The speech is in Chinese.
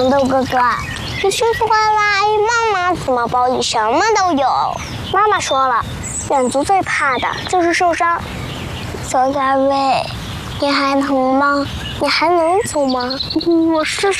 糖豆哥哥，你说错了，妈妈怎么包里什么都有？妈妈说了，远足最怕的就是受伤。小大卫，你还疼吗？你还能走吗？ 我试试。